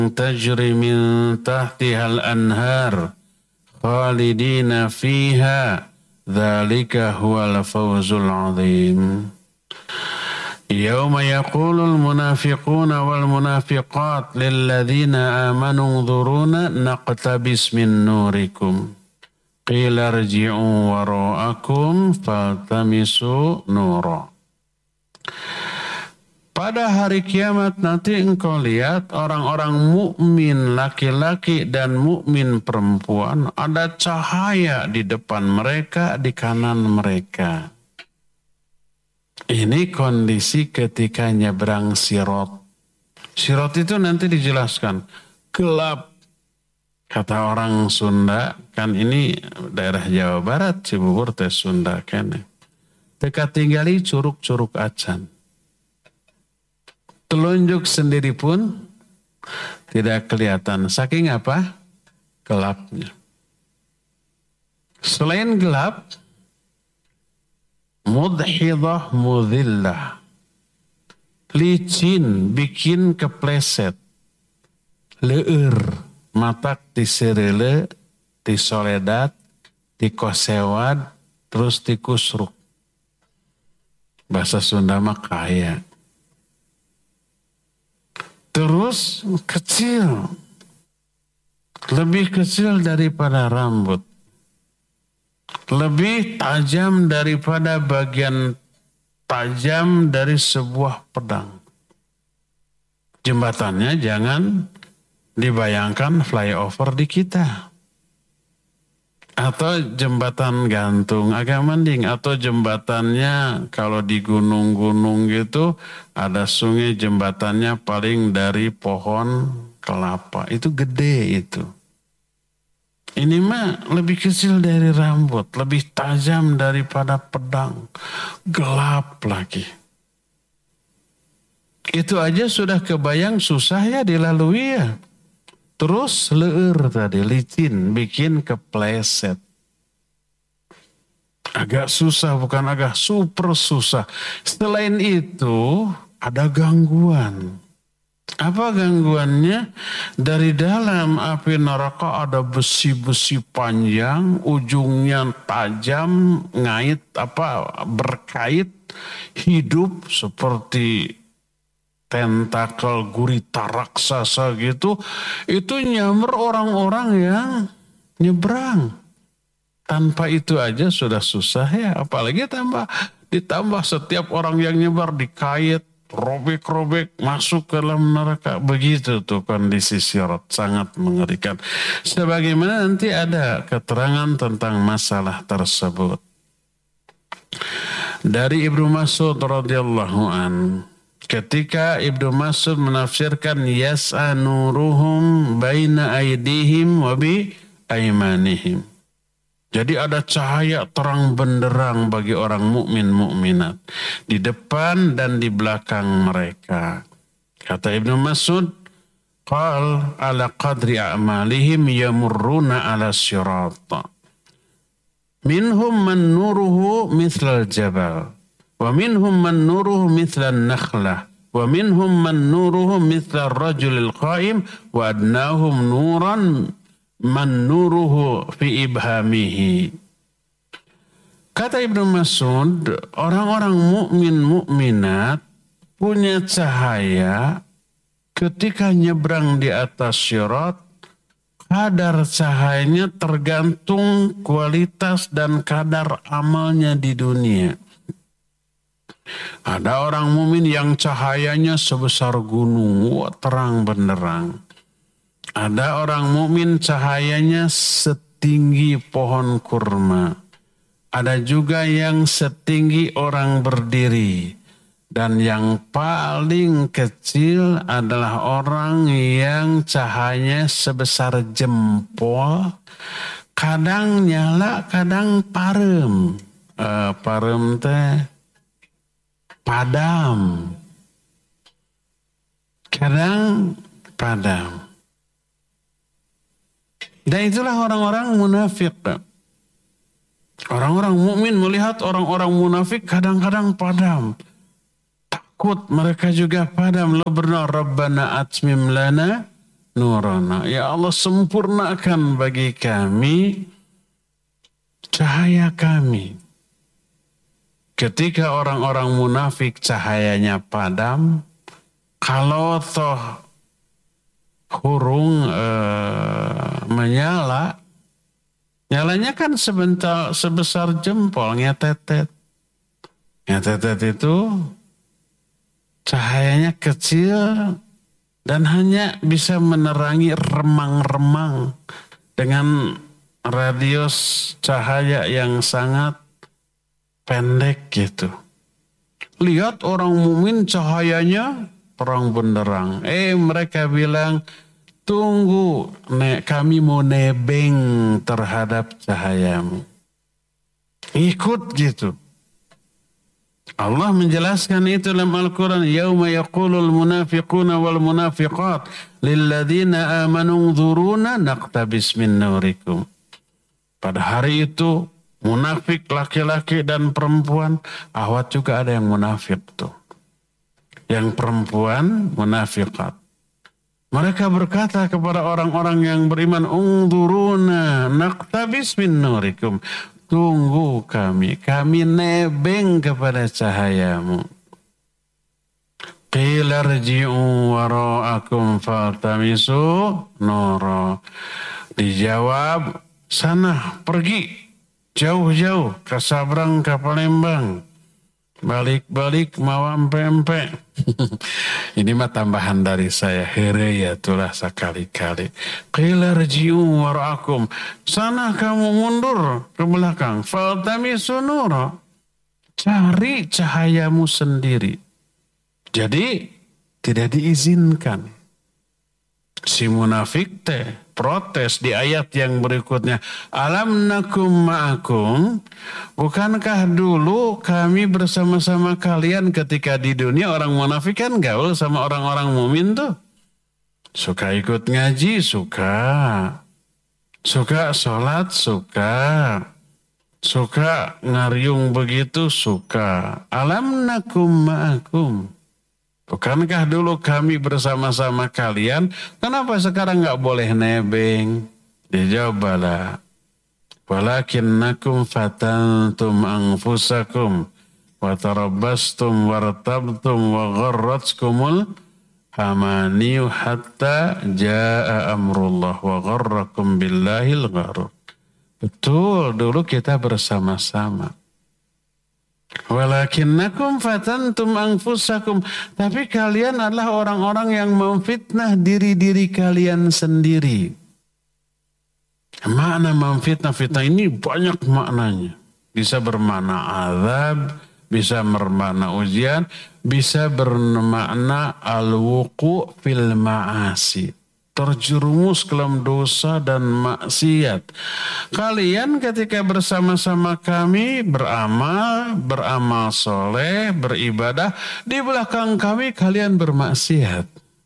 tajri min tahtihal anhar khalidina fiha dzalika huwal fawzul azim. Yauma yaqulul munafiquna wal munafiqat lilladzina amanu unzuruna naqtabis min nurikum qila irji'u wara'akum faltamisu nura. Pada hari kiamat nanti engkau lihat orang-orang mukmin laki-laki dan mukmin perempuan, ada cahaya di depan mereka, di kanan mereka. Ini kondisi ketika nyebrang Sirat. Sirat itu nanti dijelaskan gelap. Kata orang Sunda, kan ini daerah Jawa Barat, Cibubur teh Sunda kan. Teka tinggali curug-curug acan. Telunjuk sendiri pun tidak kelihatan. Saking apa? Gelapnya. Selain gelap, mudhidah mudhillah. Licin, bikin kepleset. Leur. Matak diserele, disoledat, dikosewad, terus dikusruk. Bahasa Sunda mah kaya. Terus kecil. Lebih kecil daripada rambut. Lebih tajam daripada bagian tajam dari sebuah pedang. Jembatannya jangan dibayangkan flyover di kita. Atau jembatan gantung agak mending. Atau jembatannya kalau di gunung-gunung gitu ada sungai jembatannya paling dari pohon kelapa. Itu gede itu. Ini mah lebih kecil dari rambut. Lebih tajam daripada pedang. Gelap lagi. Itu aja sudah kebayang susah ya dilalui ya. Terus leur tadi, licin, bikin kepleset. Agak susah, bukan agak super susah. Selain itu, ada gangguan. Apa gangguannya? Dari dalam api neraka ada besi-besi panjang, ujungnya tajam, ngait, berkait, hidup seperti tentakel gurita raksasa gitu, itu nyamber orang-orang yang nyebrang. Tanpa itu aja sudah susah ya, apalagi ditambah setiap orang yang nyebar dikait, robek-robek, masuk ke dalam neraka. Begitu tuh kondisi Sirat, sangat mengerikan. Sebagaimana nanti ada keterangan tentang masalah tersebut. Dari Ibnu Mas'ud radhiyallahu anhu, ketika Ibnu Mas'ud menafsirkan yas'a nuruhum baina aydihim wa bi aymanihim. Jadi ada cahaya terang benderang bagi orang mukmin mukminat di depan dan di belakang mereka. Kata Ibnu Mas'ud, qal ala qadri a'malihim yamurruna ala sirata. Minhum man nuruhu mithlal jabal. Wa minhum man nuruhu mithlan nakhlah wa minhum man nuruhu mithlar rajulil qaim wa adnahum nuran man nuruhu fi ibhamihi. Kata Ibnu Mas'ud, orang-orang mukmin mukminat punya cahaya ketika nyebrang di atas Sirat. Kadar cahayanya tergantung kualitas dan kadar amalnya di dunia. Ada orang mukmin yang cahayanya sebesar gunung, terang benderang. Ada orang mukmin cahayanya setinggi pohon kurma. Ada juga yang setinggi orang berdiri. Dan yang paling kecil adalah orang yang cahayanya sebesar jempol. Kadang nyala, kadang parem. Parem teh padam. Kadang padam. Dan itulah orang-orang munafik. Orang-orang mukmin melihat orang-orang munafik kadang-kadang padam. Takut mereka juga padam. Lo benar, Rabbana atmim lana nurana. Ya Allah, sempurnakan bagi kami cahaya kami. Ketika orang-orang munafik cahayanya padam, kalau toh hurung menyala, nyalanya kan sebentar sebesar jempol, ngetetet. Ngetetet itu cahayanya kecil dan hanya bisa menerangi remang-remang dengan radius cahaya yang sangat pendek gitu. Lihat orang mukmin cahayanya terang benderang. Mereka bilang, tunggu, kami mau nebeng terhadap cahayamu. Ikut gitu. Allah menjelaskan itu dalam Al-Quran. Yauma yaqulul munafiquna wal munafiqat lilladzina amanu dhuruna naqtabis min nurikum. Pada hari itu munafik laki-laki dan perempuan, awat juga ada yang munafik tuh. Yang perempuan munafiqat. Mereka berkata kepada orang-orang yang beriman, ungduruna naqtabis min nurikum. Tunggu kami nebeng kepada cahayamu. Qila rji'u wara'akum faltamisu nura. Dijawab, sana pergi jauh-jauh ke Sabrang, ke Palembang. Balik-balik mau empe-empe. Ini mah tambahan dari saya. Here ya tulah sekali-kali. Qila rji'u wara'akum. Sana kamu mundur ke belakang. Faltamisu nura. Cari cahayamu sendiri. Jadi tidak diizinkan. Si munafik protes di ayat yang berikutnya. Alam nakum ma'akum. Bukankah dulu kami bersama-sama kalian ketika di dunia orang munafik kan gaul sama orang-orang mumin tuh. Suka ikut ngaji, suka. Suka sholat, suka. Suka ngariung begitu, suka. Alam nakum ma'akum. Bukankah dulu kami bersama-sama kalian? Kenapa sekarang nggak boleh nebeng? Dijawablah. Walakinnakum fatantum anfusakum wa tarabbastum wartabtum wa gharratkumul amaniyu hatta jaa amrullah wa gharrakum billahil gharur. Betul, dulu kita bersama-sama. Walakinnakum fatantum anfusakum. Tapi kalian adalah orang-orang yang memfitnah diri-diri kalian sendiri. Makna memfitnah, fitnah ini banyak maknanya. Bisa bermakna azab, bisa bermakna ujian, bisa bermakna al-wuqu' fil ma'asi. Terjerumus ke dalam dosa dan maksiat. Kalian ketika bersama-sama kami beramal soleh, beribadah, di belakang kami kalian bermaksiat.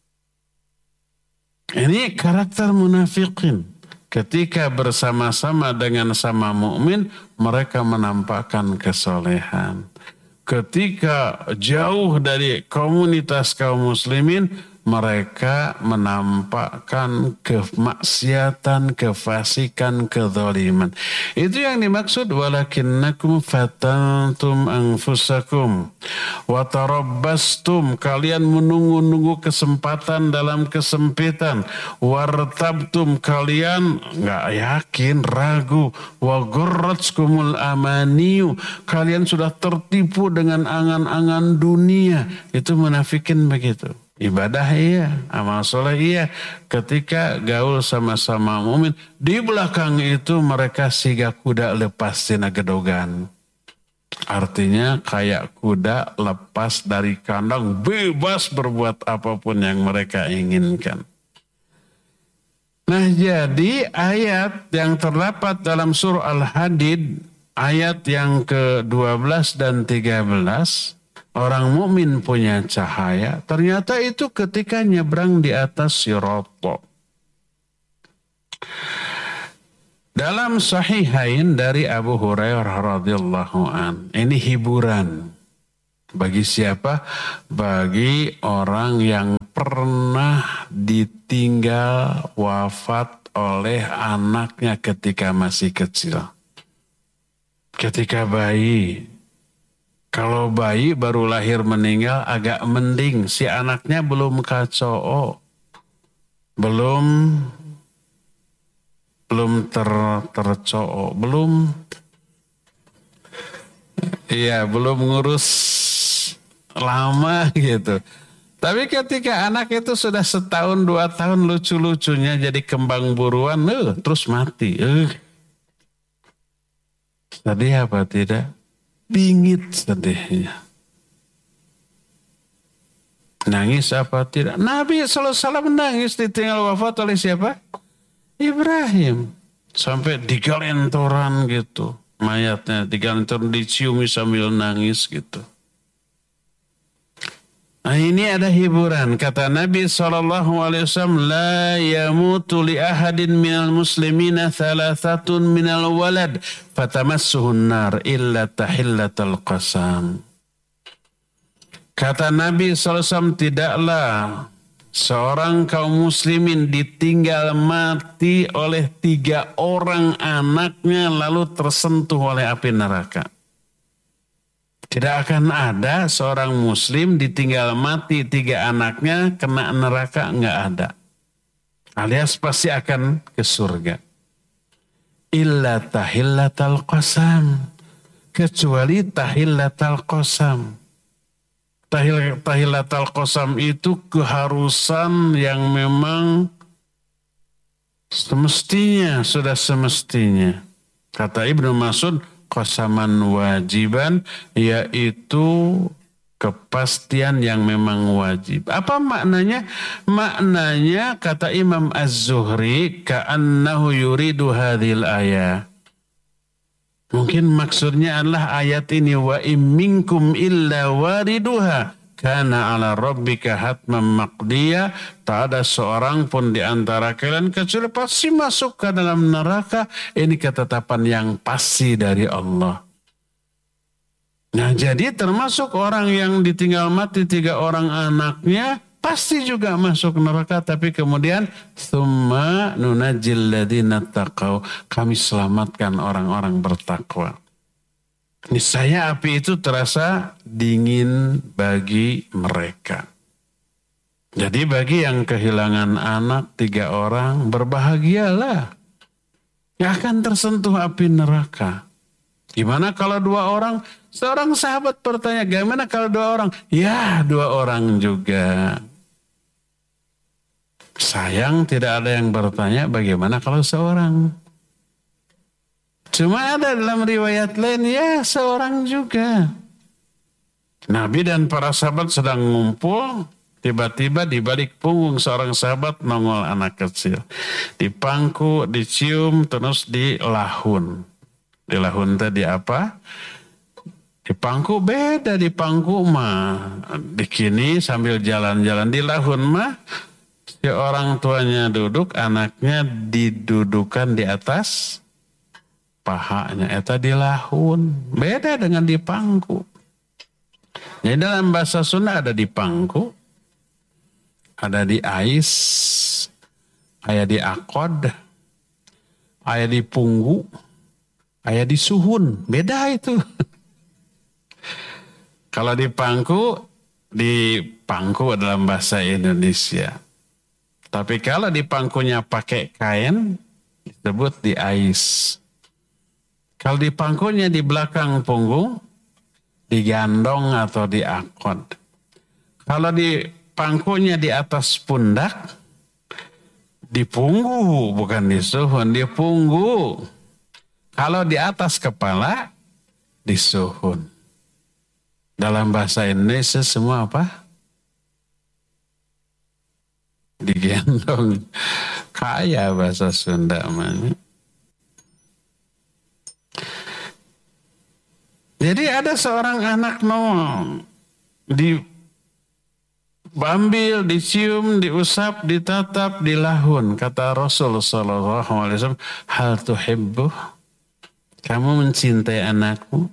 Ini karakter munafikin. Ketika bersama-sama dengan sama mukmin, mereka menampakkan kesolehan. Ketika jauh dari komunitas kaum muslimin, mereka menampakkan kemaksiatan, kefasikan, kezaliman. Itu yang dimaksud walakinnakum fatantum anfusakum wa tarabbastum, kalian menunggu-nunggu kesempatan dalam kesempitan, wartabtum, kalian enggak yakin, ragu, wa gharratkumul amaniyu, kalian sudah tertipu dengan angan-angan dunia. Itu munafikin begitu. Ibadah iya, amal soleh iya. Ketika gaul sama-sama mumin, di belakang itu mereka siga kuda lepas tina gedogan. Artinya kayak kuda lepas dari kandang, bebas berbuat apapun yang mereka inginkan. Nah, jadi ayat yang terdapat dalam surah Al-Hadid, ayat yang ke-12 dan 13, orang mukmin punya cahaya. Ternyata itu ketika nyebrang di atas sirat. Dalam Sahihain dari Abu Hurairah radhiyallahu an. Ini hiburan bagi siapa? Bagi orang yang pernah ditinggal wafat oleh anaknya ketika masih kecil. Ketika bayi. Kalau bayi baru lahir meninggal agak mending. Si anaknya belum kacoo. Belum tercoo. Belum ngurus lama gitu. Tapi ketika anak itu sudah 1-2 tahun lucu-lucunya jadi kembang buruan, terus mati. Sedih apa tidak? Bingit sedihnya. Nangis apa tidak? Nabi SAW nangis ditinggal wafat oleh siapa? Ibrahim. Sampai digalentoran gitu. Mayatnya digalentoran, diciumi sambil nangis gitu. Nah, ini ada hiburan. Kata Nabi SAW, la yamutu li ahadin minal muslimina thalathatun minal walad fatamassuhun nar illa tahillatal qasam. Kata Nabi SAW, tidaklah seorang kaum muslimin ditinggal mati oleh 3 orang anaknya lalu tersentuh oleh api neraka. Tidak akan ada seorang muslim ditinggal mati 3 anaknya kena neraka, enggak ada. Alias pasti akan ke surga. Illa tahillatal qasam. Kecuali tahillatal qasam. Tahillatal qasam itu keharusan yang memang sudah semestinya. Kata Ibnu Mas'ud, qasaman wajiban, yaitu kepastian yang memang wajib. Apa maknanya? Maknanya kata Imam Az-Zuhri, ka'annahu yuridu hadhil ayat. Mungkin maksudnya adalah ayat ini, wa imminkum illa wariduha kana ala rabbika hatman maqdiya. Tak ada seorang pun di antara kalian kecuali pasti masuk ke dalam neraka. Ini ketetapan yang pasti dari Allah. Nah, jadi termasuk orang yang ditinggal mati 3 orang anaknya pasti juga masuk neraka. Tapi kemudian tsumma nunajjil ladzina taqaw, kami selamatkan orang-orang bertakwa. Niscaya api itu terasa dingin bagi mereka. Jadi bagi yang kehilangan anak 3 orang, berbahagialah. Yang akan tersentuh api neraka. Gimana kalau 2 orang? Seorang sahabat bertanya, gimana kalau 2 orang? Ya, 2 orang juga. Sayang tidak ada yang bertanya bagaimana kalau seorang. Cuma ada dalam riwayat lain, ya seorang juga. Nabi dan para sahabat sedang ngumpul, tiba-tiba di balik punggung seorang sahabat nongol anak kecil. Dipangku, dicium, terus dilahun. Dilahun tadi apa? Dipangku beda, dipangku mah. Dikini sambil jalan-jalan, dilahun mah. Si orang tuanya duduk, anaknya didudukan di atas pahanya. Eta dilahun. Beda dengan dipangku. Jadi dalam bahasa Sunda ada dipangku, ada di ais, ada di akod, ada di punggu, ada di suhun. Beda itu. Kalau dipangku dalam bahasa Indonesia. Tapi kalau dipangkunya pakai kain, disebut di ais. Kalau dipangkunya di belakang punggung, digandong atau diakod. Kalau dipangkunya di atas pundak, dipunggu, bukan disuhun, dipunggu. Kalau di atas kepala, disuhun. Dalam bahasa Indonesia semua apa? Digendong. Kaya bahasa Sunda namanya. Jadi ada seorang anak diambil, dicium, diusap, ditatap, dilahun. Kata Rasul sallallahu alaihi wasallam, hal tuhibbu? Kamu mencintai anakmu?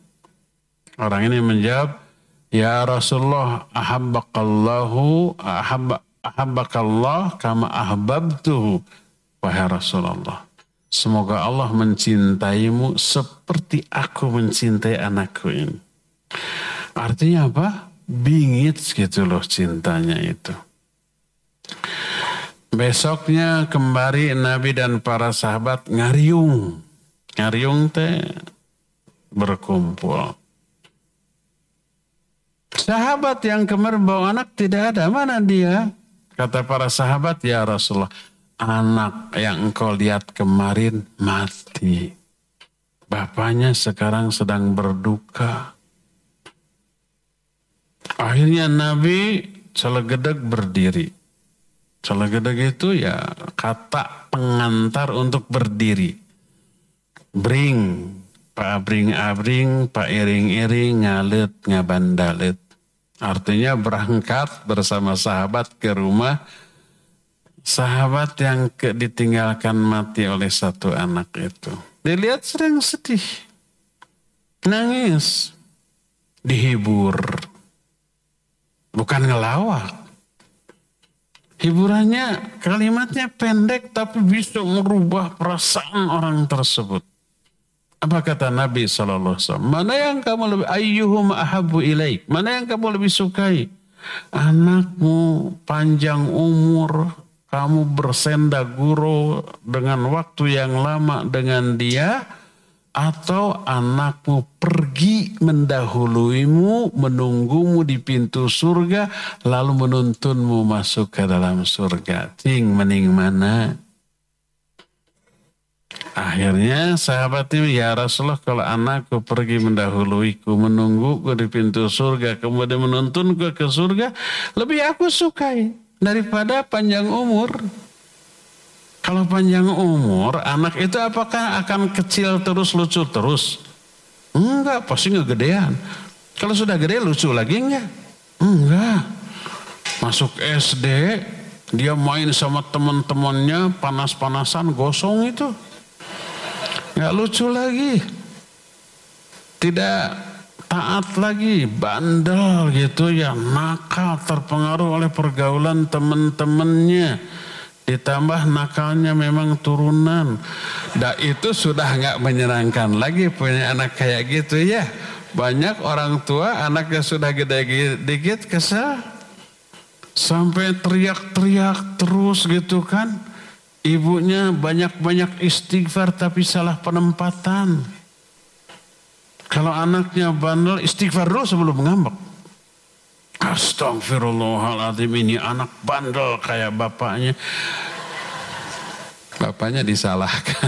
Orang ini menjawab, ya Rasulullah, ahabbakallah kama ahbabtuhu, wahai Rasulullah. Semoga Allah mencintaimu seperti aku mencintai anakku ini. Artinya apa? Bingit gitu loh cintanya itu. Besoknya kembali Nabi dan para sahabat ngariung. Ngariung teh berkumpul. Sahabat yang kemarin bawa anak tidak ada. Mana dia? Kata para sahabat, ya Rasulullah, anak yang engkau lihat kemarin mati. Bapaknya sekarang sedang berduka. Akhirnya Nabi celegedeg berdiri. Celegedeg itu ya kata pengantar untuk berdiri. Bring, Pak abring-abring, Pak iring-iring, ngalet, ngabandalet. Artinya berangkat bersama sahabat ke rumah sahabat yang ditinggalkan mati oleh satu anak itu. Dilihat sedang sedih, nangis, dihibur, bukan ngelawak. Hiburannya kalimatnya pendek tapi bisa merubah perasaan orang tersebut. Apa kata Nabi SAW? Mana yang kamu lebih ayyuhum ahabbu ilaik? Mana yang kamu lebih sukai? Anakmu panjang umur, kamu bersenda guru dengan waktu yang lama dengan dia, atau anakmu pergi mendahuluimu, menunggumu di pintu surga, lalu menuntunmu masuk ke dalam surga. Ting mending mana? Akhirnya sahabat ini, ya Rasulullah, kalau anakku pergi mendahuluiku, menungguku di pintu surga, kemudian menuntunku ke surga, lebih aku sukai daripada panjang umur. Kalau panjang umur, anak itu apakah akan kecil terus, lucu terus? Enggak, pasti ngegedean. Kalau sudah gede, lucu lagi enggak? Enggak. Masuk SD, dia main sama teman-temannya, panas-panasan, gosong itu. Enggak lucu lagi. Tidak taat lagi, bandel gitu ya, nakal, terpengaruh oleh pergaulan teman-temannya. Ditambah nakalnya memang turunan. Dan itu sudah nggak menyenangkan lagi punya anak kayak gitu ya. Banyak orang tua anaknya sudah gede dikit kesal. Sampai teriak-teriak terus gitu kan. Ibunya banyak-banyak istighfar tapi salah penempatan. Kalau anaknya bandel, istighfar dulu sebelum ngambek. Astagfirullahaladzim, ini anak bandel kayak bapaknya. Bapaknya disalahkan.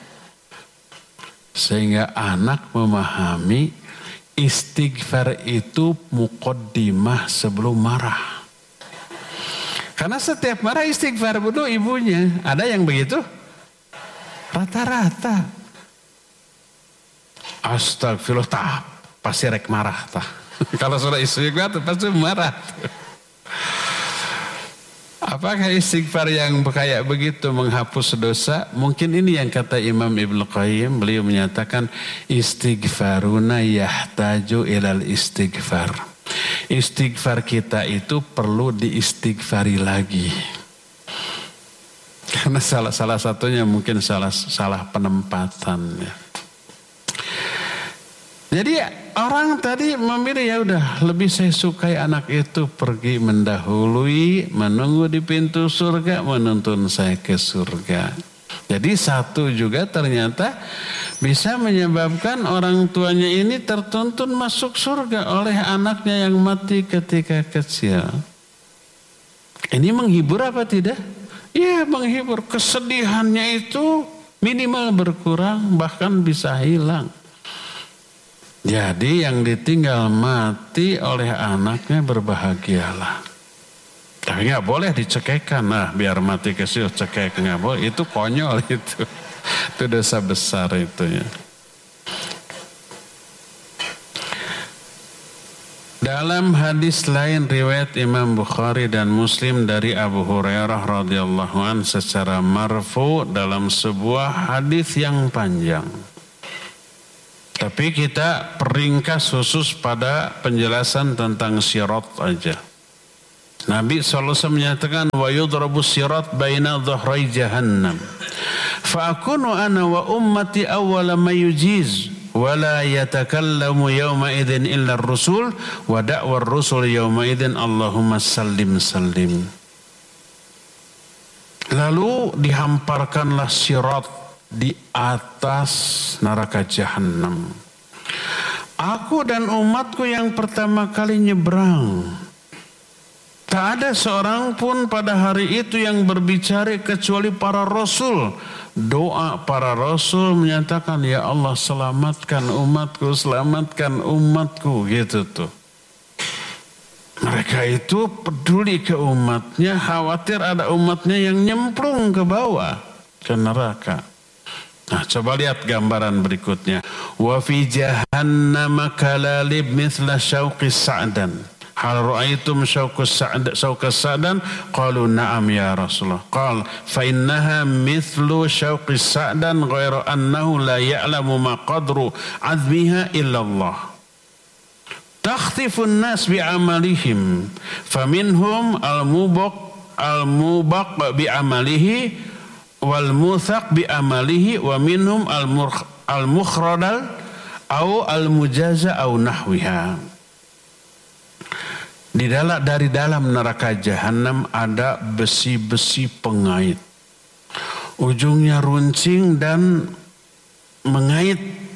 Sehingga anak memahami istighfar itu muqaddimah sebelum marah. Karena setiap marah istighfar dulu ibunya. Ada yang begitu? Rata-rata. Astagfirullah, pasti rek marah tah. Kalau sudah istighfar pasti marah. Apakah istighfar yang kayak begitu menghapus dosa? Mungkin ini yang kata Imam Ibnu Qayyim. Beliau menyatakan istighfaruna yahtaju ilal istighfar. Istighfar kita itu perlu diistighfari lagi. Karena salah satunya mungkin salah penempatan. Jadi orang tadi memilih, ya udah lebih saya sukai anak itu pergi mendahului, menunggu di pintu surga, menuntun saya ke surga. Jadi satu juga ternyata bisa menyebabkan orang tuanya ini tertuntun masuk surga oleh anaknya yang mati ketika kecil. Ini menghibur apa tidak? Ya menghibur. Kesedihannya itu minimal berkurang, bahkan bisa hilang. Jadi yang ditinggal mati oleh anaknya berbahagialah. Tapi nggak boleh dicekekkan. Nah biar mati kecil cekek, nggak boleh. Itu konyol itu. Itu dosa besar itu ya. Dalam hadis lain riwayat Imam Bukhari dan Muslim dari Abu Hurairah radhiyallahu an secara marfu dalam sebuah hadis yang panjang. Tapi kita peringkas khusus pada penjelasan tentang syirat aja. Nabi SAW menyatakan wa yudrabu sirat baina dhahrai jahannam fa akunu ana wa ummati awwala ma yujiz wa la yatakallamu yawma idzin illa ar-rusul wa da'wa ar-rusul yawma idzin Allahumma sallim sallim. Lalu dihamparkanlah sirat di atas neraka jahannam. Aku dan umatku yang pertama kali nyebrang. Tak ada seorang pun pada hari itu yang berbicara kecuali para rasul. Doa para rasul menyatakan, ya Allah selamatkan umatku, selamatkan umatku, gitu tuh. Mereka itu peduli ke umatnya, khawatir ada umatnya yang nyemplung ke bawah, ke neraka. Nah, coba lihat gambaran berikutnya. Wa fi jahannama kalalib mithla syauqis sa'dan. Hal ra'aitum syauqas sa'dan? Qalu na'am ya Rasulullah. Qal fa innaha mithlu syauqis sa'dan ghairu annahu la ya'lamu ma qadru 'azmiha illa Allah. Takhtifun nas bi'amalihim faminhum al-mubaq bi'amalihi wal muthaq bi'amalihi wa minhum al-mukhradal au al-mujaza au nahwiha. Dari dalam neraka jahanam ada besi-besi pengait. Ujungnya runcing dan mengait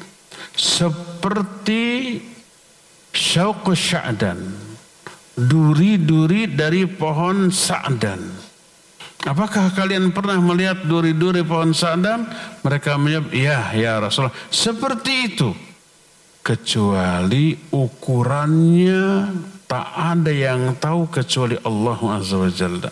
seperti syauqus sa'dan. Duri-duri dari pohon sa'dan. Apakah kalian pernah melihat duri-duri pohon sa'dan? Mereka menjawab, ya Rasulullah. Seperti itu. Kecuali ukurannya tak ada yang tahu kecuali Allah Azza wa Jalla.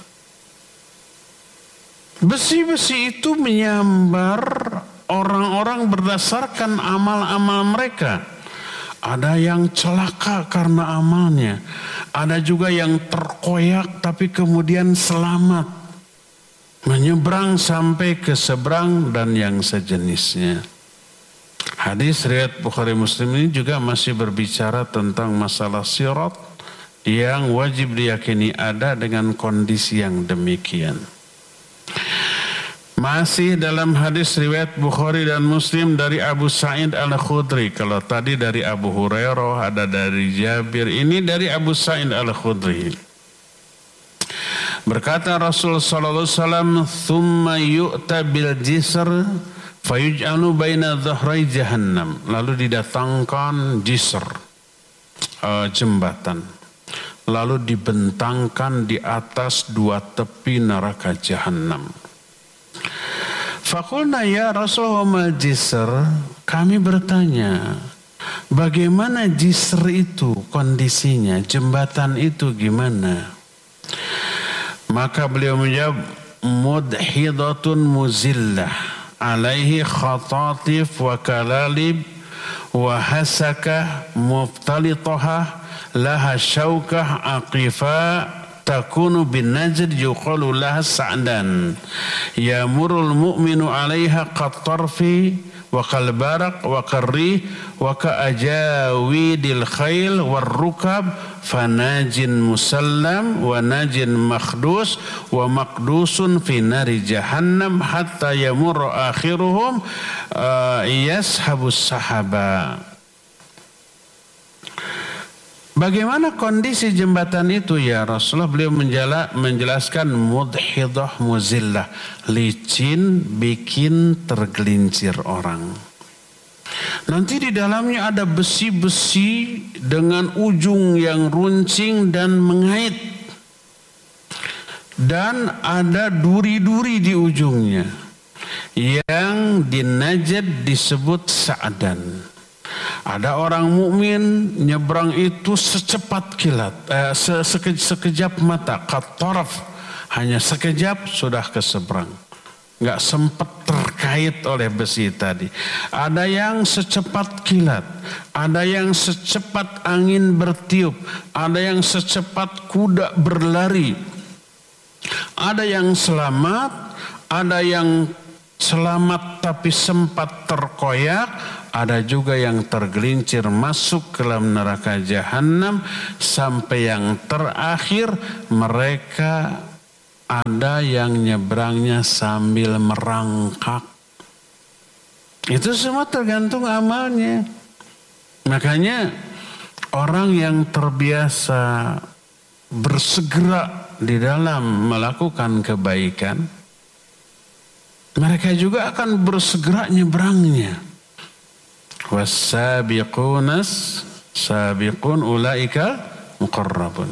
Besi-besi itu menyambar orang-orang berdasarkan amal-amal mereka. Ada yang celaka karena amalnya. Ada juga yang terkoyak tapi kemudian selamat. Menyeberang sampai ke seberang dan yang sejenisnya. Hadis riwayat Bukhari Muslim ini juga masih berbicara tentang masalah sirat yang wajib diyakini ada dengan kondisi yang demikian. Masih dalam hadis riwayat Bukhari dan Muslim dari Abu Sa'id Al-Khudri. Kalau tadi dari Abu Hurairah, ada dari Jabir, ini dari Abu Sa'id Al-Khudri. Berkata Rasul sallallahu alaihi wasallam, "Tsumma yu'ta bil jisr fayuj'alu baina dhahrai jahannam." Lalu didatangkan jisr, jembatan. Lalu dibentangkan di atas dua tepi neraka jahannam. Faqulna ya Rasulullah jisr, kami bertanya, bagaimana jisr itu kondisinya, jembatan itu gimana? Maka beliau menjawab, mudhidatun muzillah, alaihi khatatif wa kalalib wa hasakah muftalitoha laha syaukah aqifa takunu bin najd yuqalu laha sa'dan yamurul mu'minu alaiha qattarfi wa kalbarak wa karri wa ka'ajawidil khail war rukab fanajin musallam wa najin makhdus wa makdusun fi nari jahannam hatta yamur akhiruhum yashabus sahaba. Bagaimana kondisi jembatan itu ya Rasulullah? Beliau menjelaskan mudhidah muzillah, licin bikin tergelincir orang. Nanti di dalamnya ada besi-besi dengan ujung yang runcing dan mengait. Dan ada duri-duri di ujungnya yang di Najd disebut sa'dan. Ada orang mukmin nyebrang itu secepat kilat, sekejap mata, qataraf, hanya sekejap sudah ke seberang. Nggak sempat terkait oleh besi tadi. Ada yang secepat kilat, ada yang secepat angin bertiup, ada yang secepat kuda berlari. Ada yang selamat, ada yang selamat tapi sempat terkoyak, ada juga yang tergelincir masuk ke dalam neraka jahanam, sampai yang terakhir mereka ada yang nyebrangnya sambil merangkak. Itu semua tergantung amalnya. Makanya orang yang terbiasa bersegera di dalam melakukan kebaikan, mereka juga akan bersegera nyebrangnya. Was-sabiqunas sabiqun ulaika muqarrabun.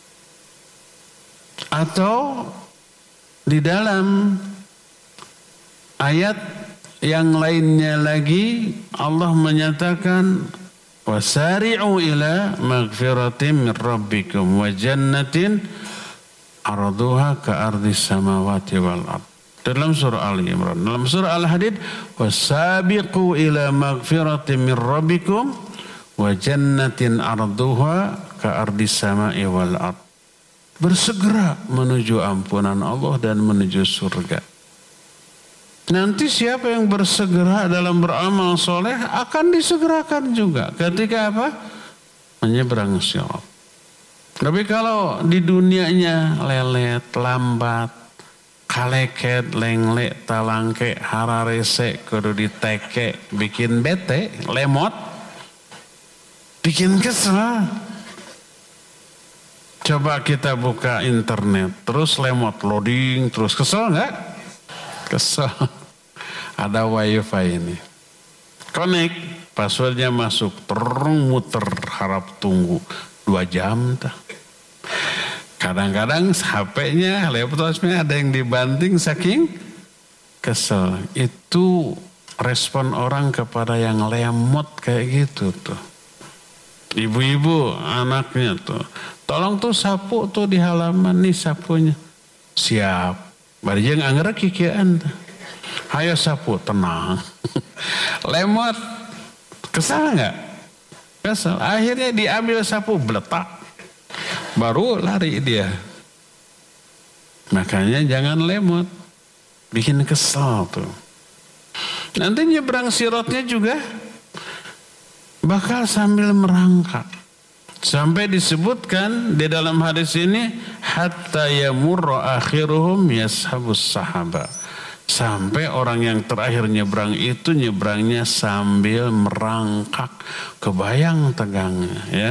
Atau di dalam ayat yang lainnya lagi Allah menyatakan wasari'u ila maghfiratin min rabbikum wa jannatin arduha ka'ardis samawati wal ard. Dalam surah Ali Imran. Dalam surah Al-Hadid wasabiqu ila maghfiratin min rabbikum wa jannatin arduha ka'ardis samai wal ard. Bersegera menuju ampunan Allah dan menuju surga. Nanti siapa yang bersegera dalam beramal soleh akan disegerakan juga. Ketika apa? Menyeberang sirat. Tapi kalau di dunianya lelet, lambat, kaleket, lenglek, talangke, hararese, kudu diteke, bikin bete, lemot, bikin kesel. Coba kita buka internet, terus lemot, loading, terus kesel nggak? Kesel. Ada wifi ini. Connect, passwordnya masuk, terung muter, harap tunggu 2 jam. Kadang-kadang HP-nya, laptopnya ada yang dibanting saking kesel. Itu respon orang kepada yang lemot kayak gitu tuh. Ibu-ibu anaknya tuh, tolong tuh sapu tuh di halaman nih sapunya. Siap. Bari jeung anggar kikieuan. Hayo sapu, tenang. Lemot. Kesal enggak? Kesal. Akhirnya diambil sapu, beletak. Baru lari dia. Makanya jangan lemot. Bikin kesal tuh. Nanti nyebrang siratnya juga bakal sambil merangkak. Sampai disebutkan di dalam hadis ini hatta yamurra akhiruhum yashabus sahaba. Sampai orang yang terakhir nyebrang itu nyebrangnya sambil merangkak. Kebayang tegangnya ya.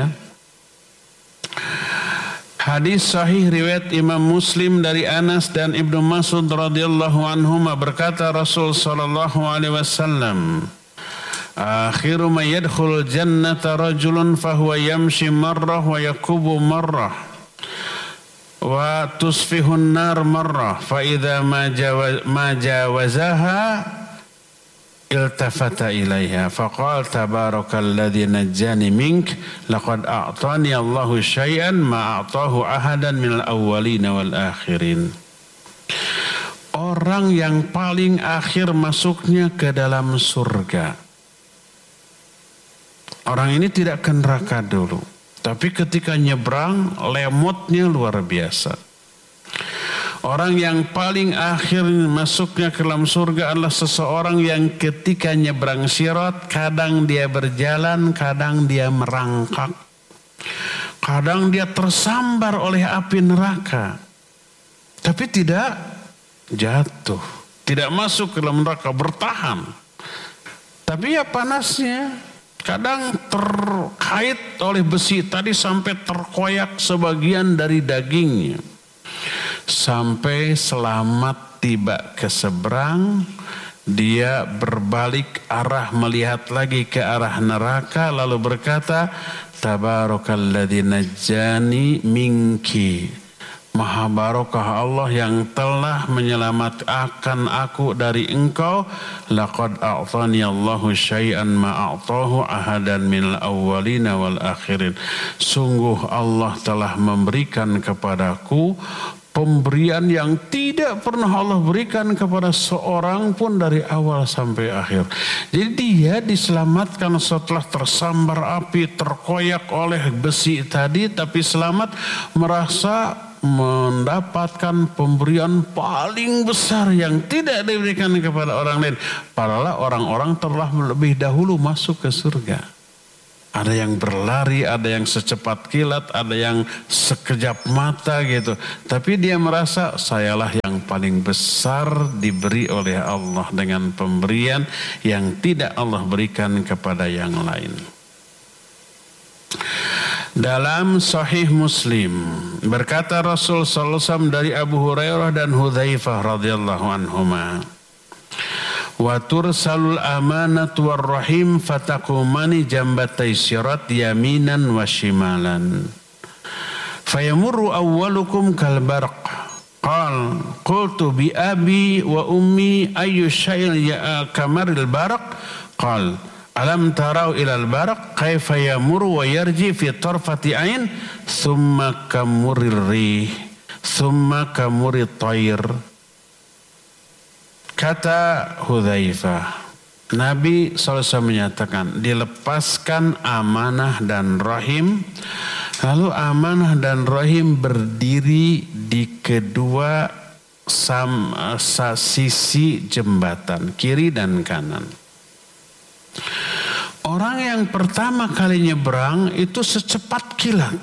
Hadis sahih riwayat Imam Muslim dari Anas dan Ibnu Mas'ud radhiyallahu anhuma berkata Rasul sallallahu alaihi wasallam, akhiru man yadkhulul jannata rajulun fahuwa yamshi marrah wa yakubu marrah wa tusfihun nar marrah fa idza ma jawazaha iltafata ilaiha faqala tabarakalladzi najjani mink laqad a'tani Allahu syai'an ma a'tahu ahadan minal awwalin wal akhirin. Orang yang paling akhir masuknya ke dalam surga, orang ini tidak ke neraka dulu, tapi ketika nyebrang lemotnya luar biasa. Orang yang paling akhir masuknya ke dalam surga adalah seseorang yang ketika nyebrang sirat, kadang dia berjalan, kadang dia merangkak, kadang dia tersambar oleh api neraka, tapi tidak jatuh, tidak masuk ke dalam neraka, bertahan. Tapi ya panasnya, kadang terkait oleh besi tadi sampai terkoyak sebagian dari dagingnya. Sampai selamat tiba ke seberang, dia berbalik arah melihat lagi ke arah neraka lalu berkata, tabarakalladzi najjani minki. Maha barokah Allah yang telah menyelamatkan aku dari engkau. Laqad a'tani Allahu syai'an ma a'tahu ahadan minal awwalina wal akhirin. Sungguh Allah telah memberikan kepadaku pemberian yang tidak pernah Allah berikan kepada seorang pun dari awal sampai akhir. Jadi dia diselamatkan setelah tersambar api, terkoyak oleh besi tadi, tapi selamat, merasa mendapatkan pemberian paling besar yang tidak diberikan kepada orang lain. Padahal orang-orang telah lebih dahulu masuk ke surga. Ada yang berlari, ada yang secepat kilat, ada yang sekejap mata gitu. Tapi dia merasa sayalah yang paling besar diberi oleh Allah dengan pemberian yang tidak Allah berikan kepada yang lain. Dalam Sahih Muslim berkata Rasul sallallahu alaihi wasallam dari Abu Hurairah dan Hudzaifah radhiyallahu anhuma, wa tursalul amanatu warrahim fataqumani jambatai sirat yaminan wa shimalan fayamurru awwalukum kal barq qal qultu bi abi wa ummi ayyu syai'in ya kamaril barq qal alam tarau ilal barq kaifa yamurru wa yarji fi tarfati ain thumma kamurir rih thumma kamurit tayr. Kata Hudzaifah, Nabi SAW menyatakan dilepaskan amanah dan rahim, lalu amanah dan rahim berdiri di kedua sisi jembatan, kiri dan kanan. Orang yang pertama kali nyebrang itu secepat kilat.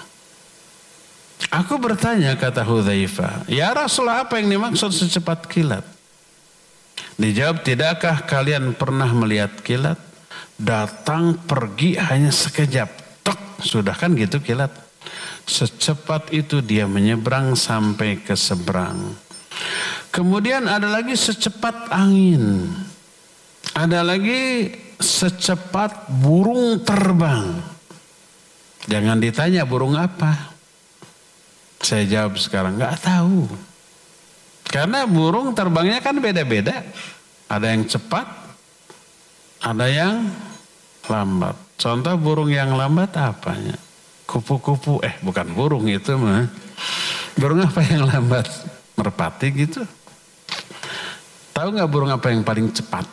Aku bertanya, kata Hudzaifah, ya Rasulullah, apa yang dimaksud secepat kilat? Dijawab, tidakkah kalian pernah melihat kilat? Datang pergi hanya sekejap. Tek, sudah kan gitu kilat. Secepat itu dia menyeberang sampai ke seberang. Kemudian ada lagi secepat angin. Ada lagi secepat burung terbang. Jangan ditanya burung apa. Saya jawab sekarang, nggak tahu. Karena burung terbangnya kan beda-beda. Ada yang cepat, ada yang lambat. Contoh burung yang lambat apanya? Kupu-kupu, bukan burung itu mah. Burung apa yang lambat? Merpati gitu. Tahu nggak burung apa yang paling cepat?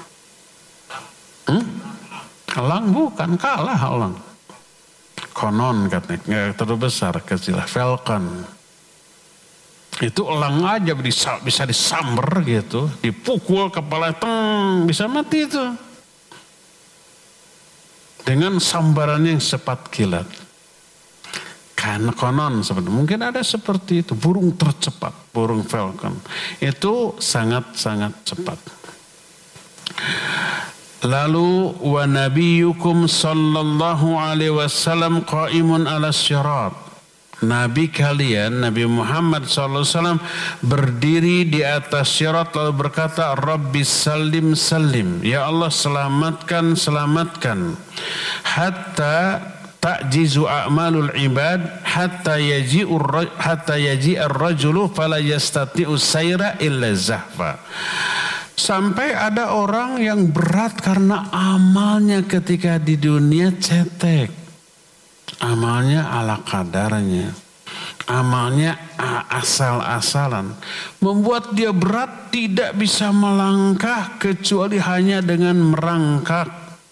Elang bukan, kalah elang. Konon katanya, nggak terlalu besar, kecil. Falcon. Itu elang aja bisa disamber gitu, dipukul kepala, bisa mati itu. Dengan sambarannya yang cepat kilat. Karena konon sebenarnya mungkin ada seperti itu, burung tercepat, burung falcon. Itu sangat-sangat cepat. Lalu wa nabiyyukum sallallahu alaihi wasallam qaimun ala syirat. Nabi kalian, Nabi Muhammad SAW berdiri di atas syirat lalu berkata, Rabbi salim salim. Ya Allah selamatkan, selamatkan. Hatta ta'jizu a'malul ibad hatta yaji'ar rajulu fala yastati'u sayra illa zahfa. Sampai ada orang yang berat karena amalnya ketika di dunia cetek. Amalnya ala kadarnya, amalnya asal-asalan, membuat dia berat, tidak bisa melangkah kecuali hanya dengan merangkak.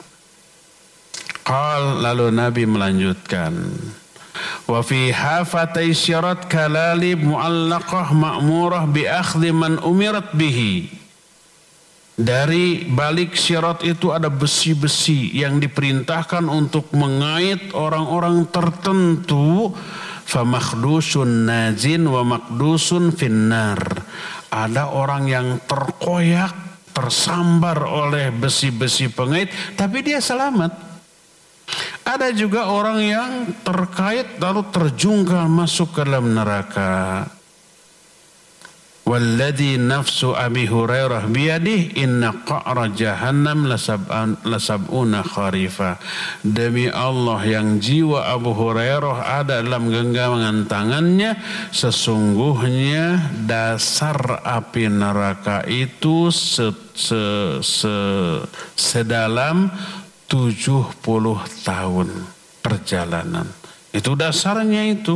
Lalu Nabi melanjutkan, wa fi hafatai syirat kalalib mu'allaqah ma'murah bi akhdhi man umirat bihi. Dari balik syirat itu ada besi-besi yang diperintahkan untuk mengait orang-orang tertentu. Famakdusun najin wa makdusun finnar. Ada orang yang terkoyak, tersambar oleh besi-besi pengait, tapi dia selamat. Ada juga orang yang terkait lalu terjungkal masuk ke dalam neraka. Walladhi nafsu Abi Hurairah biyadih inna qa'ra jahannam lasab'una kharifa. Demi Allah yang jiwa Abu Hurairah ada dalam genggaman tangannya, sesungguhnya dasar api neraka itu sedalam 70 tahun perjalanan. Itu dasarnya itu.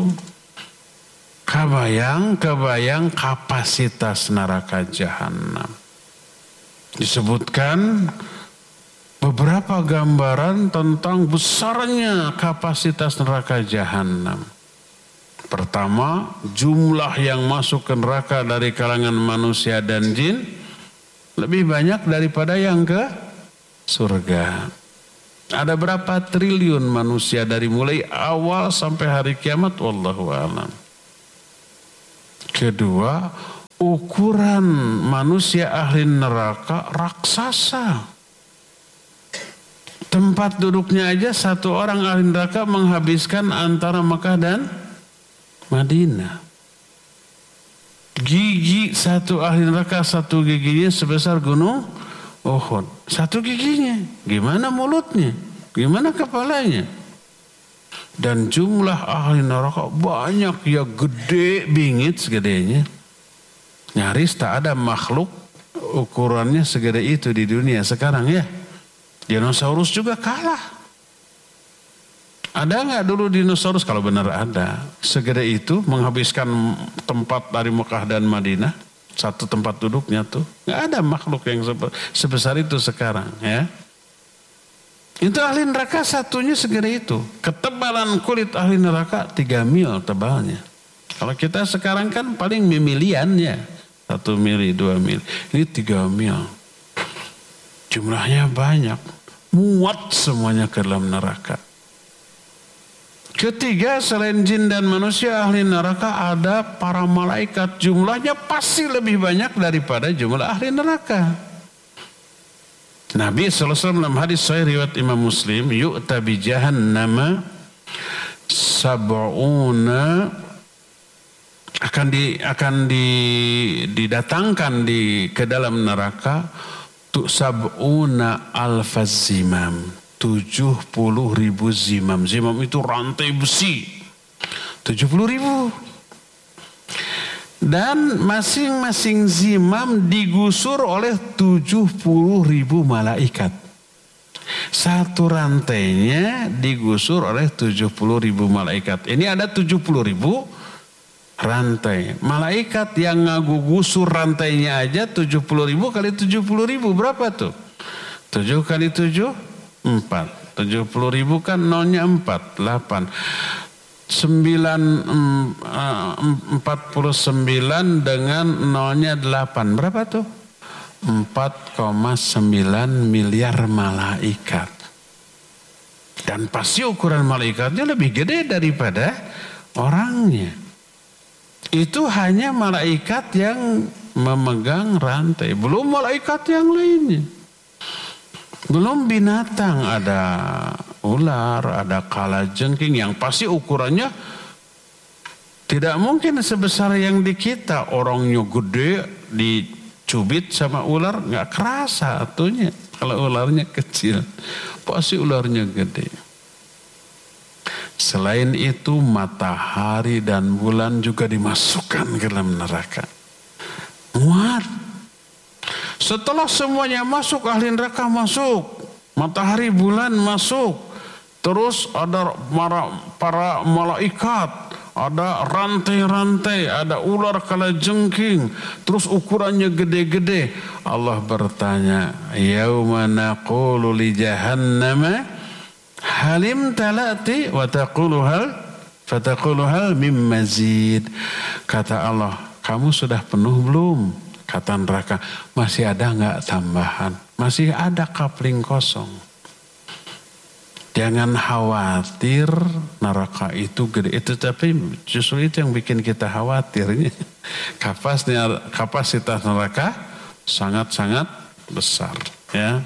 Kebayang kapasitas neraka jahanam. Disebutkan beberapa gambaran tentang besarnya kapasitas neraka jahanam. Pertama, jumlah yang masuk ke neraka dari kalangan manusia dan jin lebih banyak daripada yang ke surga. Ada berapa triliun manusia dari mulai awal sampai hari kiamat, wallahu a'lam. Kedua, ukuran manusia ahli neraka raksasa. Tempat duduknya aja satu orang ahli neraka menghabiskan antara Mekah dan Madinah. Gigi satu ahli neraka, satu giginya sebesar gunung Uhud. Satu giginya. Gimana mulutnya? Gimana kepalanya? Dan jumlah ahli neraka banyak ya, gede bingit segedenya. Nyaris tak ada makhluk ukurannya segede itu di dunia sekarang ya. Dinosaurus juga kalah. Ada nggak dulu dinosaurus? Kalau benar ada, segede itu menghabiskan tempat dari Mekah dan Madinah, satu tempat duduknya tuh. Nggak ada makhluk yang sebesar itu sekarang ya. Itu ahli neraka satunya segede itu. Ketebalan kulit ahli neraka 3 mil tebalnya. Kalau kita sekarang kan paling milian ya, 1 mili, 2 mil. Ini 3 mil. Jumlahnya banyak, muat semuanya ke dalam neraka. Ketiga, selain jin dan manusia ahli neraka ada para malaikat. Jumlahnya pasti lebih banyak daripada jumlah ahli neraka. Nabi SAW dalam hadis sahih riwayat Imam Muslim, yu'ta bi jahannama sab'una, akan didatangkan ke dalam neraka tu sab'una alfaz zimam, 70.000 zimam. Zimam itu rantai besi. 70.000. Dan masing-masing zimam digusur oleh 70.000 malaikat. Satu rantainya digusur oleh 70.000 malaikat. Ini ada 70.000 rantai. Malaikat yang ngagugusur rantainya aja 70.000 kali 70.000 berapa tuh? 7 kali 7? 4. 70.000 kan nolnya 4, 8. 49 dengan nolnya 8. Berapa tuh? 4,9 miliar malaikat. Dan pasti ukuran malaikatnya lebih gede daripada orangnya. Itu hanya malaikat yang memegang rantai. Belum malaikat yang lainnya. Belum binatang, ada ular, ada kalajengking yang pasti ukurannya tidak mungkin sebesar yang di kita. Orangnya gede, dicubit sama ular nggak kerasa atunya. Kalau ularnya kecil, pasti ularnya gede. Selain itu matahari dan bulan juga dimasukkan ke dalam neraka. Muat. Setelah semuanya masuk, ahli neraka masuk, matahari bulan masuk, terus ada para malaikat, ada rantai-rantai, ada ular kalajengking, terus ukurannya gede-gede. Allah bertanya, yauma naqulu li jahannama halim talati wa taqulu hal mim mazid. Kata Allah, kamu sudah penuh belum? Kata neraka, masih ada nggak tambahan? Masih ada kapling kosong. Jangan khawatir, neraka itu gede. Itu tapi justru itu yang bikin kita khawatir. Kapasitas neraka sangat-sangat besar. Ya.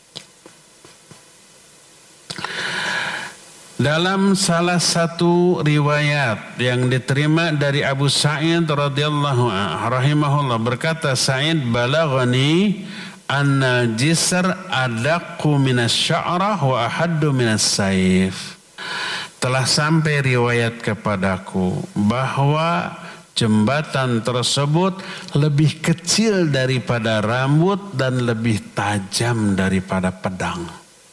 Dalam salah satu riwayat yang diterima dari Abu Sa'id radhiyallahu rahimahullah, berkata Sa'id, balaghani anna jisr adaqqu minas sya'rah wa ahaddu minas saif. Telah sampai riwayat kepadaku bahwa jembatan tersebut lebih kecil daripada rambut dan lebih tajam daripada pedang.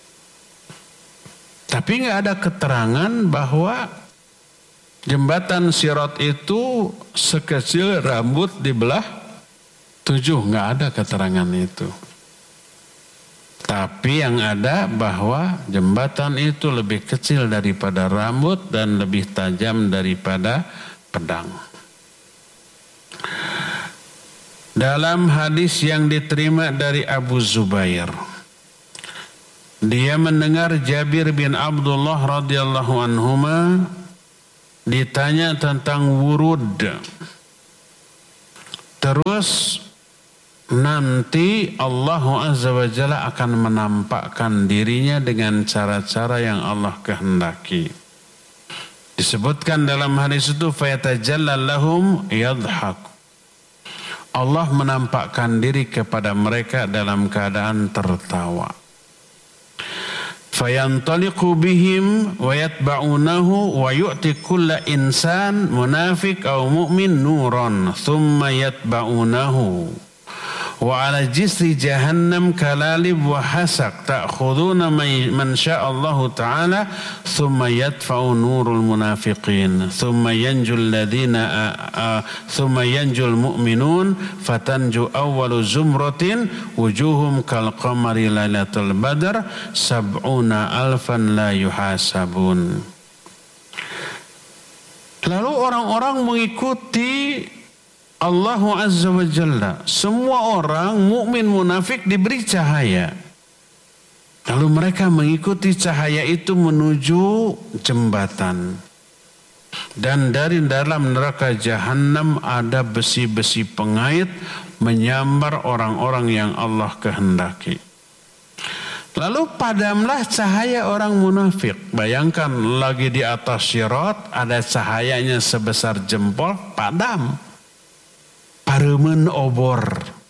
Tapi nggak ada keterangan bahwa jembatan Sirat itu sekecil rambut dibelah 7. Nggak ada keterangan itu. Tapi yang ada bahwa jembatan itu lebih kecil daripada rambut dan lebih tajam daripada pedang. Dalam hadis yang diterima dari Abu Zubair, dia mendengar Jabir bin Abdullah radhiyallahu anhuma ditanya tentang wurud. Terus nanti Allah Azza wa Jalla akan menampakkan dirinya dengan cara-cara yang Allah kehendaki. Disebutkan dalam hadis itu fayatajalla lahum yadhhak. Allah menampakkan diri kepada mereka dalam keadaan tertawa. Fayantaliqu bihim wa yatba'unahu wa yu'ti kulla insan munafiq aw mu'min nuran thumma yatba'unahu wa ala jisri jahannam kalalib wa hasak ta'khuduna man sya'allahu ta'ala thumma yadfa'u nurul munafiqin thumma yanjul ladhina thumma yanjul mu'minun fatanju awwalu zumratin wujuhum kal qamari lailatul badr sab'una alfan la yuhasabun. Lalu orang-orang mengikuti Allah Azza wa Jalla. Semua orang mukmin munafik diberi cahaya. Lalu mereka mengikuti cahaya itu menuju jembatan. Dan dari dalam neraka jahanam ada besi-besi pengait menyambar orang-orang yang Allah kehendaki. Lalu padamlah cahaya orang munafik. Bayangkan lagi di atas sirat ada cahayanya sebesar jempol, padam. Paremen obor.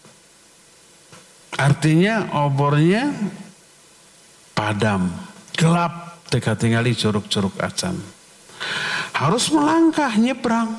Artinya obornya padam, gelap, teka tinggali curug-curug acan. Harus melangkah nyebrang.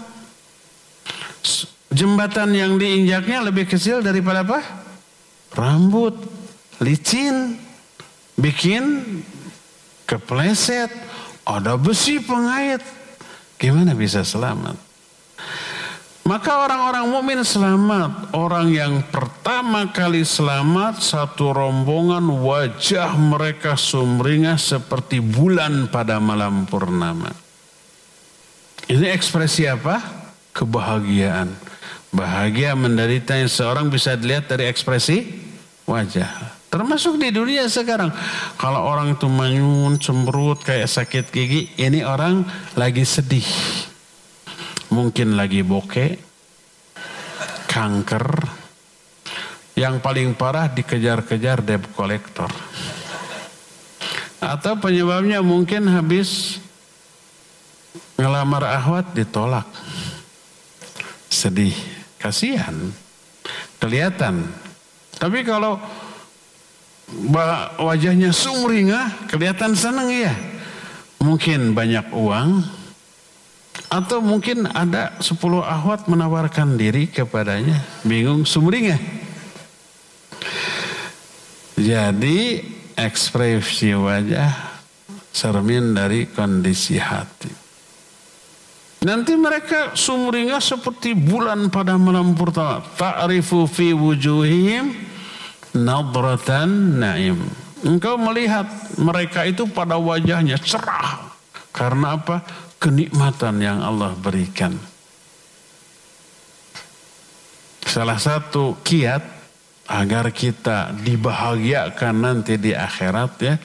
Jembatan yang diinjaknya lebih kecil daripada apa? Rambut, licin, bikin kepleset, ada besi pengait. Gimana bisa selamat? Maka orang-orang mukmin selamat. Orang yang pertama kali selamat, satu rombongan wajah mereka sumringah seperti bulan pada malam purnama. Ini ekspresi apa? Kebahagiaan. Bahagia menderita yang seorang bisa dilihat dari ekspresi wajah. Termasuk di dunia sekarang. Kalau orang itu manyun, cemberut, kayak sakit gigi, ini orang lagi sedih. Mungkin lagi bokeh, kanker, yang paling parah dikejar-kejar debt collector. Atau penyebabnya mungkin habis ngelamar ahwat ditolak. Sedih, kasihan, kelihatan. Tapi kalau wajahnya sumringah, kelihatan senang ya. Mungkin banyak uang. Atau mungkin ada 10 ahwat menawarkan diri kepadanya. Bingung, sumringah. Jadi ekspresi wajah cermin dari kondisi hati. Nanti mereka sumringah seperti bulan pada malam purnama. Ta'rifu fi wujuhihim nadratan na'im. Engkau melihat mereka itu pada wajahnya cerah. Karena apa? Kenikmatan yang Allah berikan. Salah satu kiat agar kita dibahagiakan nanti di akhirat ya.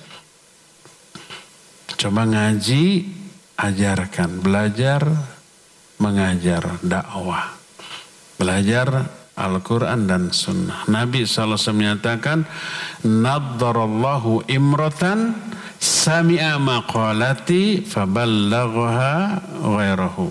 Coba ngaji, ajarkan, belajar, mengajar, dakwah. Belajar Al-Quran dan Sunnah. Nabi SAW menyatakan, Naddarallahu imratan sami'a maqalati faballaghaha ghairahu.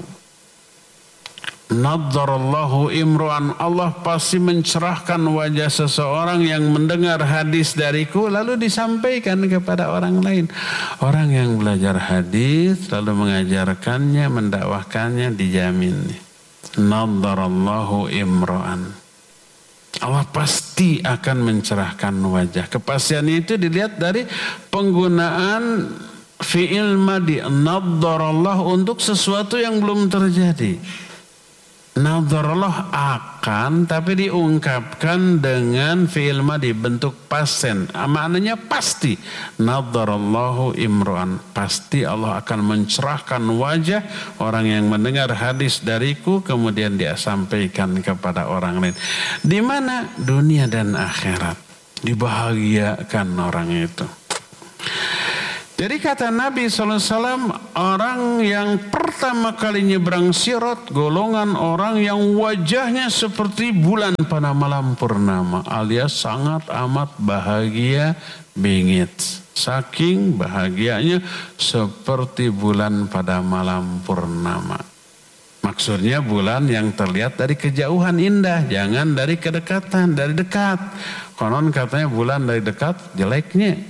Naddarallahu imru'an, Allah pasti mencerahkan wajah seseorang yang mendengar hadis dariku lalu disampaikan kepada orang lain. Orang yang belajar hadis lalu mengajarkannya, mendakwahkannya, dijamin. Naddarallahu imru'an, Allah pasti akan mencerahkan wajah. Kepastian itu dilihat dari penggunaan fi'il madi, naddarallah, untuk sesuatu yang belum terjadi. Nadharallah akan, tapi diungkapkan dengan fi'il madhi bentuk pasen. Maknanya pasti. Nadharallahu imru'an. Pasti Allah akan mencerahkan wajah orang yang mendengar hadis dariku kemudian dia sampaikan kepada orang lain. Di mana? Dunia dan akhirat. Dibahagiakan orang itu. Jadi kata Nabi SAW, orang yang pertama kali nyebrang sirat, golongan orang yang wajahnya seperti bulan pada malam purnama, alias sangat amat bahagia bingit. Saking bahagianya seperti bulan pada malam purnama. Maksudnya bulan yang terlihat dari kejauhan indah, jangan dari kedekatan, dari dekat. Konon katanya bulan dari dekat jeleknya.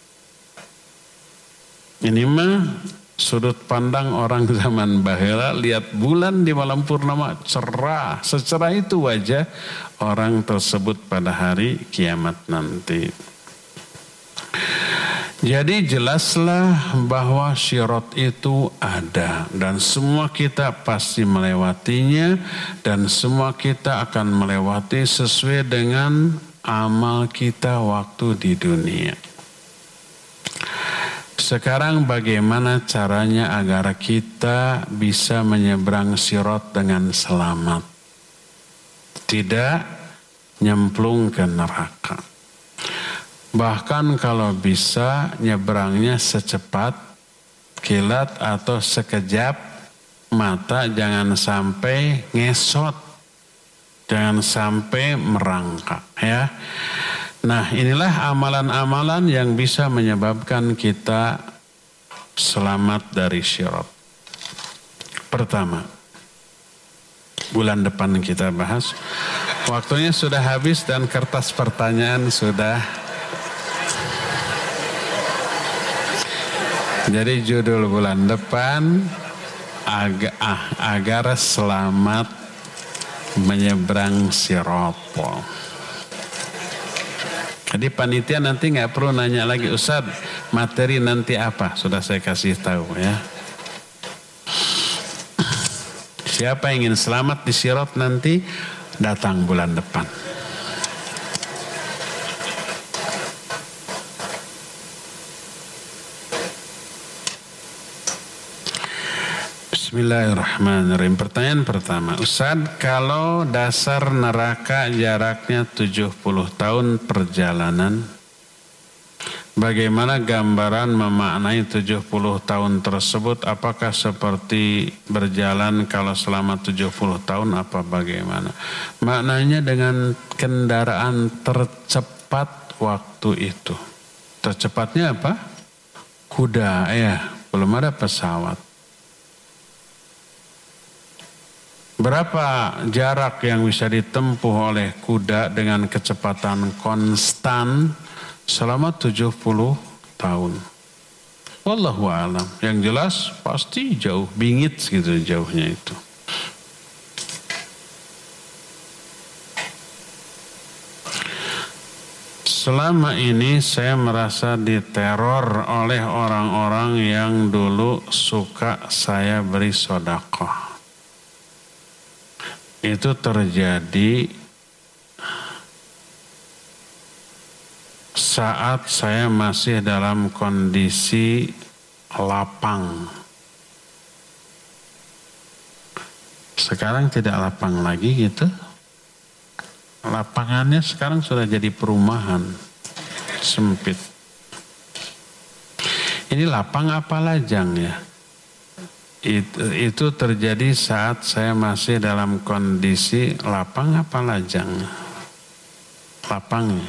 Ini mah sudut pandang orang zaman bahela, lihat bulan di malam purnama cerah, secerah itu wajah orang tersebut pada hari kiamat nanti. Jadi jelaslah bahwa syirat itu ada dan semua kita pasti melewatinya dan semua kita akan melewati sesuai dengan amal kita waktu di dunia. Sekarang bagaimana caranya agar kita bisa menyeberang sirat dengan selamat? Tidak nyemplung ke neraka. Bahkan kalau bisa nyeberangnya secepat kilat atau sekejap mata, jangan sampai ngesot. Jangan sampai merangkak ya. Nah, inilah amalan-amalan yang bisa menyebabkan kita selamat dari syirat. Pertama, bulan depan kita bahas. Waktunya sudah habis dan kertas pertanyaan sudah. Jadi judul bulan depan agar selamat menyeberang syirat. Jadi panitia nanti nggak perlu nanya lagi, Ustaz materi nanti apa? Sudah saya kasih tahu ya. Siapa yang ingin selamat di syirat nanti datang bulan depan. Bismillahirrahmanirrahim. Pertanyaan pertama, Ustaz, kalau dasar neraka jaraknya 70 tahun perjalanan, bagaimana gambaran memaknai 70 tahun tersebut? Apakah seperti berjalan kalau selama 70 tahun apa bagaimana? Maknanya dengan kendaraan tercepat waktu itu. Tercepatnya apa? Kuda ya, belum ada pesawat. Berapa jarak yang bisa ditempuh oleh kuda dengan kecepatan konstan selama 70 tahun? Wallahu a'lam. Yang jelas pasti jauh, bingit gitu jauhnya itu. Selama ini saya merasa diteror oleh orang-orang yang dulu suka saya beri sedekah. Itu terjadi saat saya masih dalam kondisi lapang. Sekarang tidak lapang lagi gitu. Lapangannya sekarang sudah jadi perumahan sempit. Ini lapang apa lajang ya? Itu terjadi saat saya masih dalam kondisi lapang apa lajang? Lapangnya.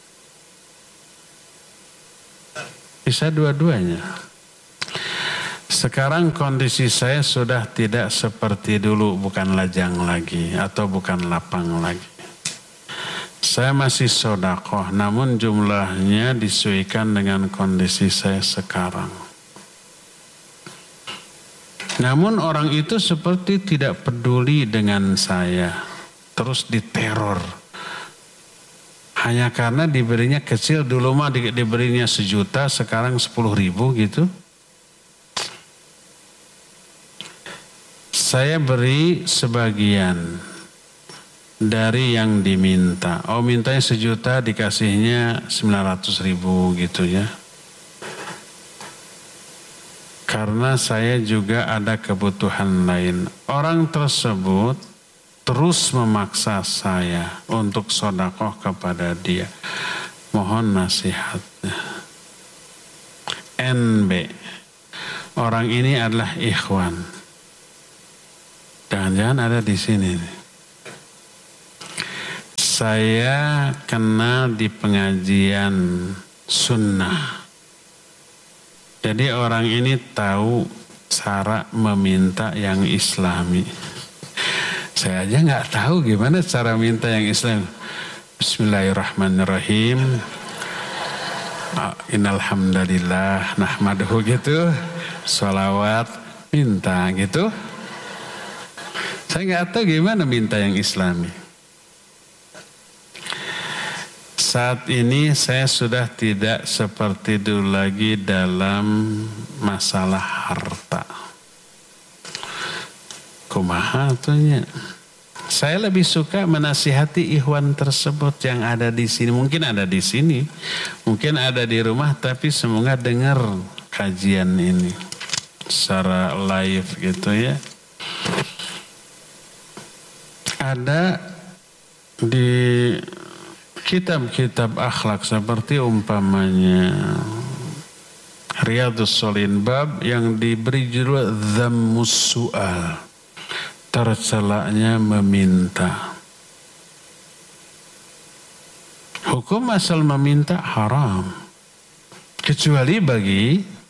Bisa dua-duanya. Sekarang kondisi saya sudah tidak seperti dulu, bukan lajang lagi atau bukan lapang lagi. Saya masih sedekah, namun jumlahnya disesuaikan dengan kondisi saya sekarang. Namun orang itu seperti tidak peduli dengan saya, terus diteror. Hanya karena diberinya kecil, dulu mah diberinya 1 juta, sekarang 10.000 gitu. saya beri sebagian dari yang diminta. Oh, mintanya 1 juta, dikasihnya 900.000 gitu ya. Karena saya juga ada kebutuhan lain. Orang tersebut terus memaksa saya untuk sedekah kepada dia. Mohon nasihatnya. NB. Orang ini adalah ikhwan. Jangan-jangan ada di sini. Saya kenal di pengajian sunnah. Jadi orang ini tahu cara meminta yang islami. Saya aja nggak tahu gimana cara minta yang Islam. Bismillahirrahmanirrahim. Innalhamdalillah nahmaduhu gitu. Sholawat minta gitu. Saya nggak tahu gimana minta yang islami. Saat ini saya sudah tidak seperti dulu lagi dalam masalah harta. Kumaha tuhnya. Saya lebih suka menasihati ikhwan tersebut yang ada di sini. Mungkin ada di sini, mungkin ada di rumah, tapi semoga dengar kajian ini secara live gitu ya. Ada di kitab-kitab akhlak seperti umpamanya Riyadhus Shalihin bab yang diberi judul Dzammus Su'al, tercelaknya meminta. Hukum asal meminta haram, kecuali bagi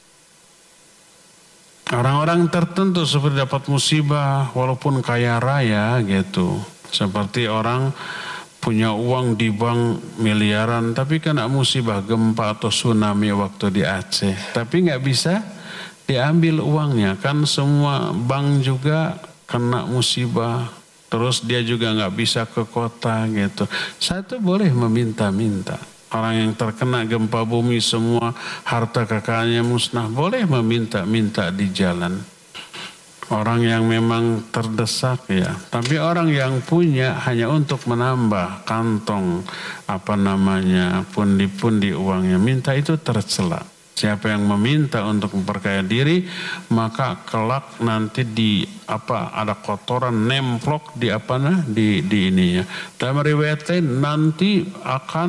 orang-orang tertentu seperti dapat musibah walaupun kaya raya gitu. Seperti orang punya uang di bank miliaran tapi kena musibah gempa atau tsunami waktu di Aceh. Tapi nggak bisa diambil uangnya, kan semua bank juga kena musibah. Terus dia juga nggak bisa ke kota gitu. Saya tuh boleh meminta-minta. Orang yang terkena gempa bumi semua harta kekayaannya musnah, boleh meminta-minta di jalan. Orang yang memang terdesak ya. Tapi orang yang punya hanya untuk menambah kantong pundi-pundi uangnya, minta itu tercela. Siapa yang meminta untuk memperkaya diri, maka kelak nanti ada kotoran nemplok di ininya. Dalam riwayat lain nanti akan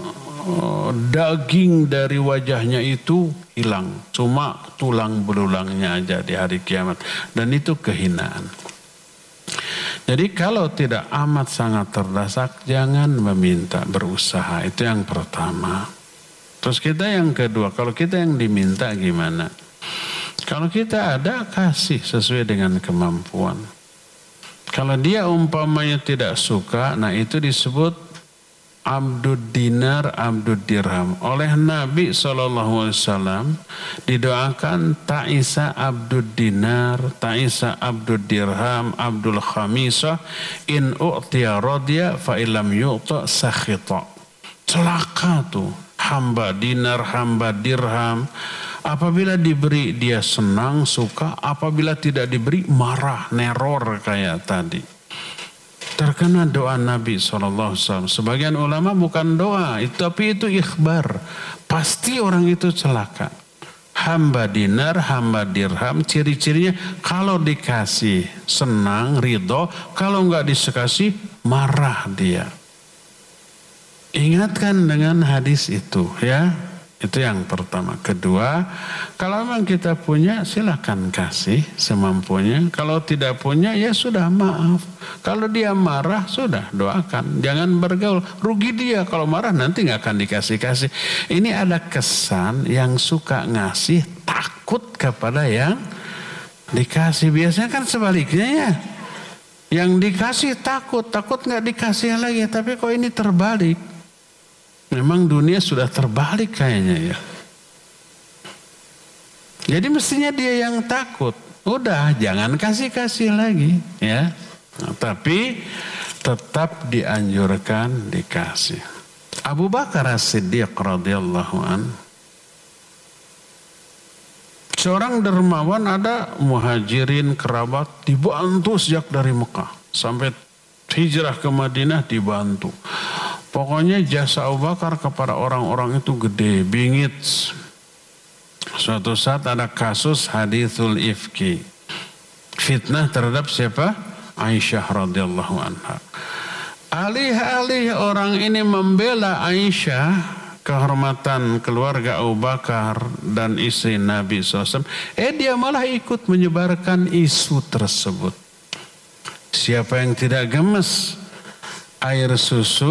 daging dari wajahnya itu hilang, cuma tulang belulangnya aja di hari kiamat, dan itu kehinaan. Jadi kalau tidak amat sangat terdesak, jangan meminta, berusaha. Itu yang pertama. Terus kita yang kedua, kalau kita yang diminta gimana? Kalau kita ada, kasih sesuai dengan kemampuan. Kalau dia umpamanya tidak suka, nah itu disebut abdud dinar, abdud dirham. Oleh Nabi SAW didoakan ta'isa abdud dinar, ta'isa abdud dirham, abdul khamisah, in u'tiya radya fa ilam yu'ta sakhita. Celaka tuh hamba dinar, hamba dirham. Apabila diberi dia senang, suka. Apabila tidak diberi marah, neror kayak tadi. Terkena doa Nabi SAW. Sebagian ulama bukan doa, tapi itu ikhbar. Pasti orang itu celaka. Hamba dinar, hamba dirham, ciri-cirinya kalau dikasih senang, ridho. Kalau nggak dikasih, marah dia. Ingatkan dengan hadis itu ya. Itu yang pertama. Kedua, kalau memang kita punya silakan kasih semampunya. Kalau tidak punya ya sudah maaf. Kalau dia marah sudah doakan. Jangan bergaul. Rugi dia kalau marah, nanti nggak akan dikasih-kasih. Ini ada kesan yang suka ngasih takut kepada yang dikasih. Biasanya kan sebaliknya ya. Yang dikasih takut nggak dikasih lagi. Tapi kok ini terbalik. Memang dunia sudah terbalik kayaknya ya. Jadi mestinya dia yang takut. Udah jangan kasih-kasih lagi ya. Nah, tapi tetap dianjurkan dikasih. Abu Bakar As-Siddiq radhiyallahu an Seorang dermawan, ada muhajirin kerabat dibantu sejak dari Mekah sampai hijrah ke Madinah dibantu. Pokoknya jasa Abu Bakar kepada orang-orang itu gede, bingit. Suatu saat ada kasus hadithul ifki, fitnah terhadap siapa? Aisyah radhiyallahu anha. Alih-alih orang ini membela Aisyah, kehormatan keluarga Abu Bakar dan istri Nabi SAW, dia malah ikut menyebarkan isu tersebut. Siapa yang tidak gemes air susu